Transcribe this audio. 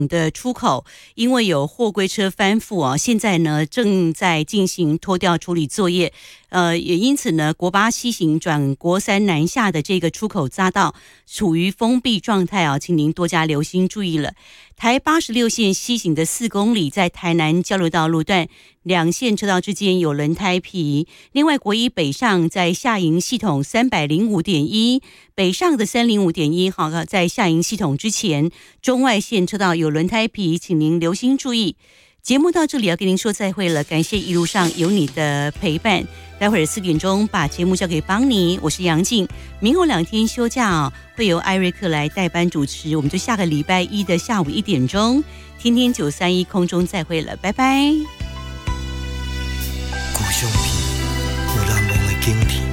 的出口，因为有货柜车翻覆啊，现在呢正在进行拖吊处理作业。也因此呢，国八西行转国三南下的这个出口匝道处于封闭状态啊，请您多加留心注意了。台86线西行的4公里，在台南交流道路段两线车道之间有轮胎皮。另外，国一北上在下营系统305.1，北上的305.1，好，在下营系统之前，中外线车道有轮胎皮，请您留心注意。节目到这里要跟您说再会了，感谢一路上有你的陪伴。待会儿4点钟把节目交给邦尼，我是杨静。明后2天休假哦，会由艾瑞克来代班主持，我们就下个礼拜一的下午1点钟，天天931空中再会了，拜拜。 故乡片有难忘的景片。